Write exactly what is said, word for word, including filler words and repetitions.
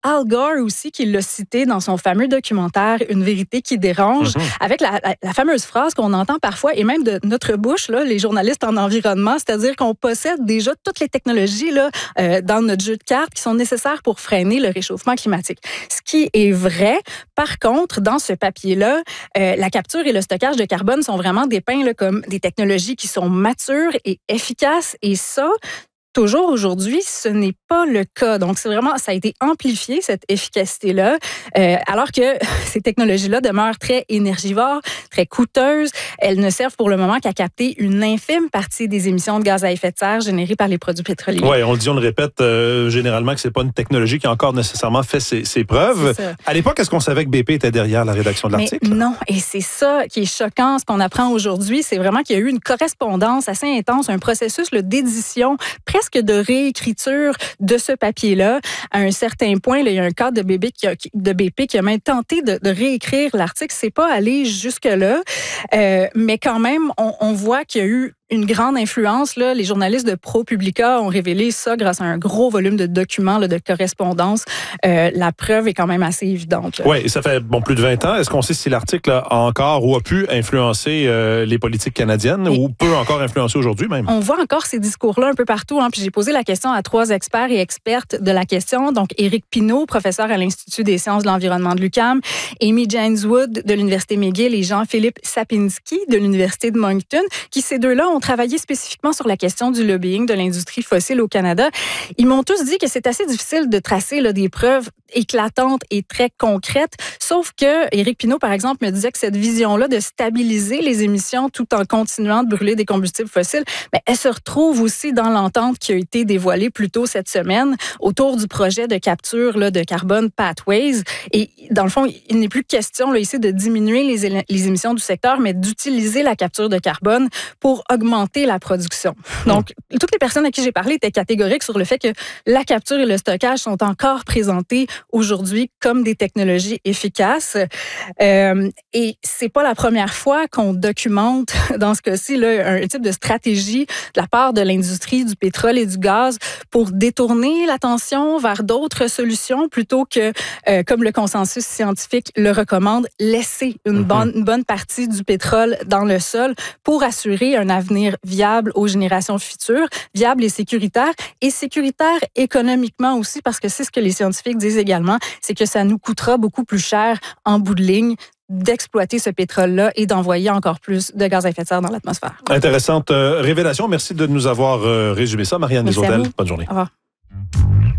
Al Gore aussi qui l'a cité dans son fameux documentaire « Une vérité qui dérange mm-hmm. », avec la, la, la fameuse phrase qu'on entend parfois, et même de notre bouche, là, les journalistes en environnement, c'est-à-dire qu'on possède déjà toutes les technologies là, euh, dans notre jeu de cartes qui sont nécessaires pour freiner le réchauffement climatique. Ce qui est vrai, par contre, dans ce papier-là, euh, la capture et le stockage de carbone sont vraiment dépeints là, comme des technologies qui sont matures et efficaces, et ça, toujours aujourd'hui, ce n'est pas le cas. Donc, c'est vraiment, ça a été amplifié, cette efficacité-là, euh, alors que ces technologies-là demeurent très énergivores, très coûteuses. Elles ne servent pour le moment qu'à capter une infime partie des émissions de gaz à effet de serre générées par les produits pétroliers. Oui, on le dit, on le répète, euh, généralement que c'est pas une technologie qui a encore nécessairement fait ses, ses preuves. À l'époque, est-ce qu'on savait que B P était derrière la rédaction de l'article? Mais non, et c'est ça qui est choquant. Ce qu'on apprend aujourd'hui, c'est vraiment qu'il y a eu une correspondance assez intense, un processus là, d'édition presque de réécriture de ce papier-là. À un certain point, là, il y a un cadre de B P qui a, de B P qui a même tenté de, de réécrire l'article. C'est pas allé jusque-là, euh, mais quand même, on, on voit qu'il y a eu une grande influence. Là. Les journalistes de ProPublica ont révélé ça grâce à un gros volume de documents, là, de correspondance. Euh, la preuve est quand même assez évidente. Oui, ça fait bon, plus de vingt ans. Est-ce qu'on sait si l'article a encore ou a pu influencer euh, les politiques canadiennes et ou peut encore influencer aujourd'hui même? On voit encore ces discours-là un peu partout. Hein. Puis j'ai posé la question à trois experts et expertes de la question. Donc, Éric Pinault, professeur à l'Institut des sciences de l'environnement de l'U Q A M, Amy James-Wood de l'Université McGill et Jean-Philippe Sapinski de l'Université de Moncton, qui, ces deux-là, ont travaillé spécifiquement sur la question du lobbying de l'industrie fossile au Canada. Ils m'ont tous dit que c'est assez difficile de tracer là, des preuves éclatantes et très concrètes, sauf que Éric Pinault, par exemple, me disait que cette vision-là de stabiliser les émissions tout en continuant de brûler des combustibles fossiles, bien, elle se retrouve aussi dans l'entente qui a été dévoilée plus tôt cette semaine autour du projet de capture là, de carbone Pathways. Et dans le fond, il n'est plus question là, ici de diminuer les, éle- les émissions du secteur, mais d'utiliser la capture de carbone pour augmenter la production. Donc, toutes les personnes à qui j'ai parlé étaient catégoriques sur le fait que la capture et le stockage sont encore présentés aujourd'hui comme des technologies efficaces. Euh, et c'est pas la première fois qu'on documente, dans ce cas-ci, là, un type de stratégie de la part de l'industrie du pétrole et du gaz pour détourner l'attention vers d'autres solutions plutôt que, euh, comme le consensus scientifique le recommande, laisser une bonne, une bonne partie du pétrole dans le sol pour assurer un avenir viable aux générations futures, viable et sécuritaire, et sécuritaire économiquement aussi, parce que c'est ce que les scientifiques disent également, c'est que ça nous coûtera beaucoup plus cher en bout de ligne d'exploiter ce pétrole-là et d'envoyer encore plus de gaz à effet de serre dans l'atmosphère. Intéressante euh, révélation. Merci de nous avoir euh, résumé ça. Marianne Desautels, bonne journée. Au revoir.